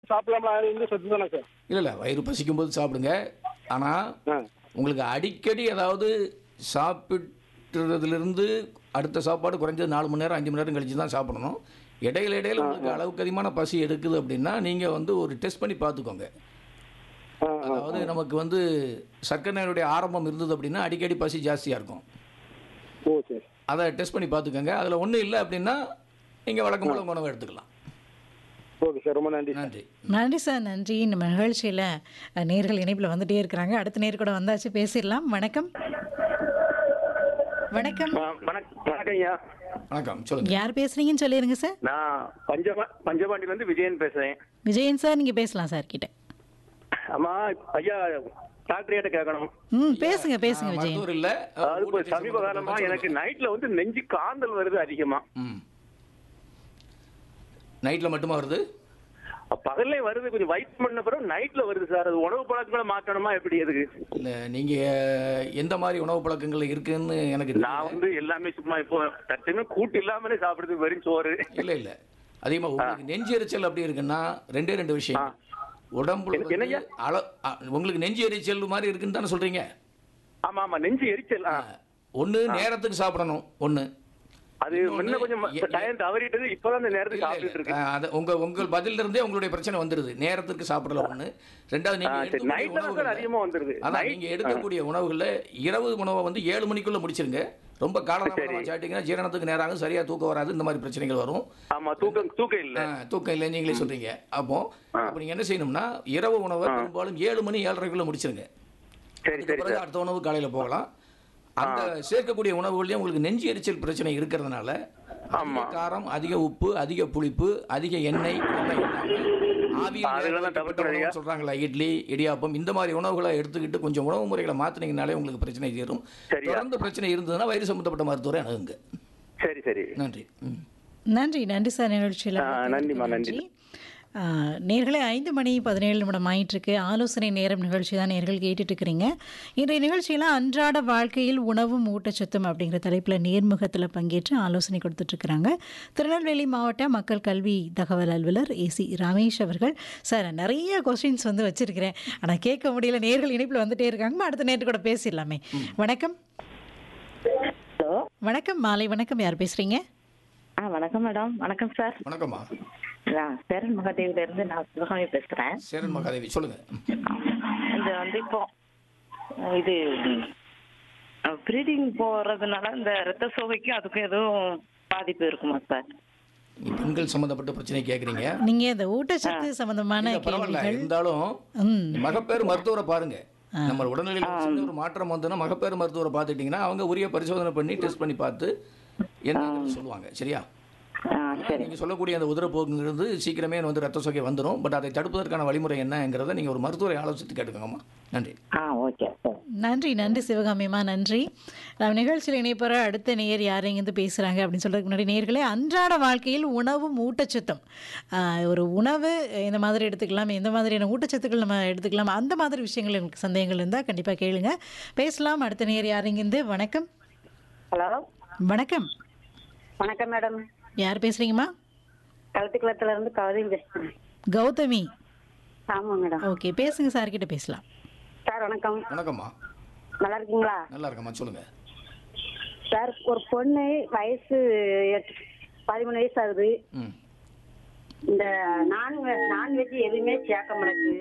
சாப்பிடலாமா இருந்து சத்து தானே சார்? இல்லை வயிறு பசிக்கும் போது சாப்பிடுங்க. ஆனால் ஆ உங்களுக்கு அடிக்கடி அதாவது சாப்பிட்றதுலேருந்து அடுத்த சாப்பாடு குறைஞ்சது 4 மணி நேரம் 5 மணி நேரம் கழிச்சு தான் சாப்பிடணும். இடையில இடையில உங்களுக்கு அளவுக்கு அதிகமான பசி எடுக்குது அப்படின்னா நீங்கள் வந்து ஒரு டெஸ்ட் பண்ணி பார்த்துக்கோங்க. அதாவது நமக்கு வந்து சர்க்கரை நோயுடைய ஆரம்பம் இருந்தது அப்படின்னா அடிக்கடி பசி ஜாஸ்தியாக இருக்கும். ஓ சரி. அதை டெஸ்ட் பண்ணி பார்த்துக்கோங்க. அதில் ஒன்றும் இல்லை அப்படின்னா நீங்கள் வழக்கம் போல உணவை எடுத்துக்கலாம். ஓகே சார், ரொம்ப நன்றி. நன்றி. நன்றி சார், நன்றி. நம்ம நிகழ்ச்சியில் நேர்கள் இணைப்பில் வந்துட்டே இருக்கிறாங்க. அடுத்த நேர் கூட வந்தாச்சு, பேசிடலாம். வணக்கம். வணக்கம். வணக்கம் ஐயா. வணக்கம், சொல்லுங்க. யார் பேசுறீங்கன்னு சொல்லிடுங்க சார். நான் பஞ்சபாண்டில இருந்து விஜயன் பேசுறேன். விஜயன் சார், நீங்கள் பேசலாம் சார் கிட்ட. ஆமா ஐயா, டாக்டர் கேட்கணும். பேசுங்க பேசுங்க விஜயன். மருத்துவர் இல்லை. அது இப்ப சமீப காலமா எனக்கு நைட்ல வந்து நெஞ்சு காந்தல் வருது அதிகமா. நைட்டில் மட்டுமா வருது? பகல்ல வருது, கொஞ்சம் வயிற்று பண்ண பிறகு நைட்ல வருது சார். அது உணவு பழக்கங்களை மாற்றணுமா எப்படி? எதுக்கு? இல்லை, நீங்கள் எந்த மாதிரி உணவு பழக்கங்கள் இருக்குன்னு எனக்கு நான் வந்து எல்லாமே சும்மா இப்போ டக்குன்னு கூட்டு இல்லாமலே சாப்பிடுறது, வெறும் சோறு. இல்லை இல்லை, அதிகமாக உங்களுக்கு நெஞ்சு எரிச்சல் அப்படி இருக்குன்னா ரெண்டு விஷயம். உடம்புல உங்களுக்கு நெஞ்சு எரிச்சல் மாதிரி இருக்குன்னு தானே சொல்றீங்க? ஆமா ஆமா, நெஞ்சு எரிச்சல். ஒன்று நேரத்துக்கு சாப்பிடணும். ஒன்று அது முன்ன கொஞ்சம் டைம் தவறிட்டது, இப்பதான் இந்த நேரத்துக்கு சாப்பிட்டுட்டு இருக்கு. உங்கள் பதில இருந்தே உங்களுடைய பிரச்சனை வந்துருது. நேரத்துக்கு சாப்பிடல ஒண்ணு. ரெண்டாவது நீங்க எடுக்கக்கூடிய உணவுகள்ல இரவு உணவை வந்து 7 மணிக்குள்ள முடிச்சிருங்க. ரொம்ப காலதாமதமா சாப்பிட்டீங்கன்னா ஜீரணத்துக்கு நேராக சரியா தூக்கம் வராது. இந்த மாதிரி பிரச்சனைகள் வரும். ஆமா, தூக்கம் இல்லை நீங்களே சொல்றீங்க. அப்போ நீங்க என்ன செய்யணும்னா இரவு உணவை பெரும்பாலும் 7 மணி 7:30க்குள்ள முடிச்சிருங்க. அடுத்த உணவு காலையில போகலாம். அந்த சேர்க்கக்கூடிய உணவுகள்லயும் உங்களுக்கு நெஞ்சு எரிச்சல் பிரச்சனை இருக்கிறதுனால அதிக காரம், அதிக உப்பு, அதிக புளிப்பு, அதிக எண்ணெய் சொல்றாங்களா, இட்லி, இடியாப்பம், இந்த மாதிரி உணவுகளை எடுத்துக்கிட்டு கொஞ்சம் உணவு முறைகளை மாத்தினீங்கனாலே உங்களுக்கு பிரச்சனை தீரும். தொடர்ந்து பிரச்சனை இருந்ததுன்னா வயிறு சம்பந்தப்பட்ட மருத்துவரை அணுகுங்க. சரி சரி, நன்றி. நன்றி நன்றி சார். நிகழ்ச்சியில் நன்றி. நேர்களே 5:17 ஆயிட்டிருக்கு. ஆலோசனை நேரம் நிகழ்ச்சி தான் நேர்கள் கேட்டுட்டு இருக்கிறீங்க. இன்றைய நிகழ்ச்சியில் அன்றாட வாழ்க்கையில் உணவும் ஊட்டச்சத்தும் அப்படிங்கிற தலைப்பில் நேர்முகத்தில் பங்கேற்று ஆலோசனை கொடுத்துட்ருக்குறாங்க திருநெல்வேலி மாவட்ட மக்கள் கல்வி தகவல் அலுவலர் ஏசி ரமேஷ் அவர்கள். சார், நிறைய கொஸ்டின்ஸ் வந்து வச்சுருக்கிறேன், ஆனால் கேட்க முடியல. நேர்கள் இணைப்பில் வந்துட்டே இருக்காங்க. அடுத்த நேற்று கூட பேசிடலாமே. வணக்கம். வணக்கம், மாலை வணக்கம். யார் பேசுகிறீங்க? வணக்கம் மேடம். வணக்கம் சார். வணக்கம்மா. சேரன் மகாதேவில இருந்து நான் சிவகாமி பேசுறேன். சேரன் மகாதேவி, சொல்லுங்க. இது வந்து இப்போ இது ப்ரீடிங் போறதுனால இந்த ரத்த சோகைக்கும் அதுக்கும் எதுவும் பாதிப்பு இருக்குமா சார்? பெண்கள் சம்பந்தப்பட்ட பிரச்சனை கேக்குறீங்க நீங்க. இந்த ஊட்டச்சத்து சம்பந்தமான கேள்விகள் இருந்தாலும் மகப்பேறு மருத்துவரை பாருங்க. நம்ம உடல்நிலையில் ஒரு மாற்றம் வந்ததுன்னா மகப்பேறு மருத்துவரை பார்த்துட்டீங்கன்னா அவங்க உரிய பரிசோதனை பண்ணி டெஸ்ட் பண்ணி பார்த்து என்ன சொல்லுவாங்க. சரியா? நீங்க சொல்லக்கூடிய அந்த உதரப்போக்குங்கிறது சீக்கிரமே வந்து ரத்த சோகை வந்துடும். பட் அதை தடுப்பதற்கான வழிமுறை என்னங்கிறத நீங்க ஒரு மருத்துவரை ஆலோசித்து கேட்டுக்கோங்கம்மா. நன்றி. நன்றி நன்றி சிவகாமியம்மா, நன்றி. நம்ம நிகழ்ச்சியில் இணைப்பற அடுத்த நேர் யார் எங்கேருந்து பேசுகிறாங்க அப்படின்னு சொல்கிறதுக்கு முன்னாடி, நேர்களே, அன்றாட வாழ்க்கையில் உணவும் ஊட்டச்சத்தும், ஒரு உணவு இந்த மாதிரி எடுத்துக்கலாம், எந்த மாதிரியான ஊட்டச்சத்துக்கள் நம்ம எடுத்துக்கலாம், அந்த மாதிரி விஷயங்கள் எனக்கு சந்தேகங்கள் இருந்தால் கண்டிப்பாக கேளுங்க, பேசலாம். அடுத்த நேர் யார் எங்கேருந்து? வணக்கம். ஹலோ, வணக்கம். வணக்கம் மேடம். யார் பேசுறீங்கம்மா? கழுத்துக்குளத்துல இருந்து கௌதமி பேசுறேன். கௌதமி. ஆமா மேடம். ஓகே, பேசுங்க சார் கிட்ட பேசலாம். சார் வணக்கம். வணக்கம்மா. நல்லா இருக்கீங்களா? நல்லா இருக்கம்மா, சொல்லுங்க சார். ஒரு பொண்ணு வயசு 13 வயசு ஆகுது. இந்த நான்வெஜ் எதுவுமே சேர்க்க மாட்டேங்குது.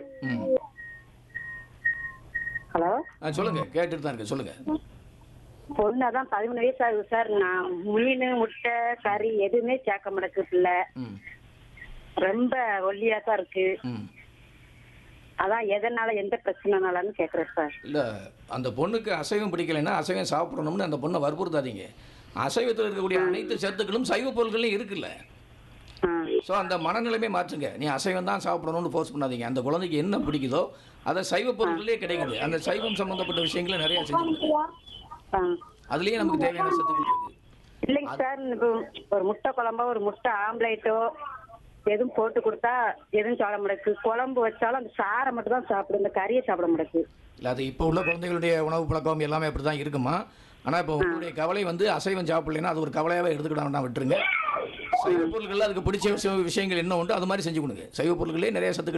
ஹலோ, சொல்லுங்க, கேட்டுட்டு தான் இருக்கு, சொல்லுங்க. பொண்ணு அதான் 13 வயசு ஆகுது சார். நான் மீன், முட்டை, கறி எதுவுமே சேர்க்க மாட்டேங்குது. பிள்ளை ரொம்ப ஒல்லியா தான் இருக்கு. அதான் எதனால, எந்த பிரச்சனைனாலன்னு கேக்குறேன் சார். இல்ல, அந்த பொண்ணுக்கு அசைவம் பிடிக்கலைன்னா அசைவம் சாப்பிடணும்னு அந்த பொண்ணை வற்புறுத்தாதீங்க. அசைவத்தில் இருக்கக்கூடிய அனைத்து சத்துக்களும் சைவ பொருட்களையும் இருக்குல்ல. ஸோ அந்த மனநிலைமை மாற்றுங்க. நீ அசைவம் தான் சாப்பிடணும்னு ஃபோர்ஸ் பண்ணாதீங்க. அந்த குழந்தைக்கு என்ன பிடிக்குதோ அதை சைவ பொருட்களே கிடைக்குது. அந்த சைவம் சம்பந்தப்பட்ட விஷயங்களை நிறைய செஞ்சு அதுலயே நமக்கு தேவையான சத்துக்கள் இருக்கு. இல்லைங்க சார், ஒரு முட்டை குழம்போ ஒரு முட்டை ஆம்லேட்டோ எதுவும் போட்டு கொடுத்தா எதுவும் சாப்பிட முடியாது. குழம்பு வச்சாலும் அந்த சாரை மட்டும் தான் சாப்பிடும், இந்த கறியை சாப்பிட முடியாது. இல்லை, அது இப்போ உள்ள குழந்தைகளுடைய உணவு பழக்கம் எல்லாமே அப்படி தான் இருக்குமா. ஆனால் இப்போ உங்களுடைய கவலை வந்து அசைவம் சாப்பிடலைன்னா அது ஒரு கவலையாகவே எடுத்துக்கிட வேண்டாம், விட்டுருங்க. சைவ பொருட்கள் அதுக்கு பிடிச்ச விஷயங்கள் என்ன உண்டு அது மாதிரி செஞ்சு கொடுங்க. சைவ பொருட்களே நிறைய சத்துக்கள்